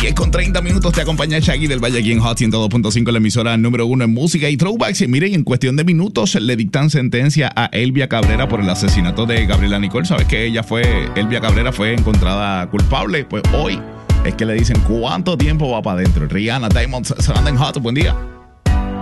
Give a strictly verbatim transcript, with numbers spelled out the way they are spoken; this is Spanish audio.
diez con treinta minutos te acompaña Shaggy del Valle aquí en Hot ciento dos punto cinco, la emisora número uno en música y throwbacks. Y miren, en cuestión de minutos le dictan sentencia a Elvia Cabrera por el asesinato de Gabriela Nicole. Sabes que ella fue, Elvia Cabrera fue encontrada culpable. Pues hoy es que le dicen cuánto tiempo va para adentro. Rihanna, Diamonds, se andan en Hot. Buen día.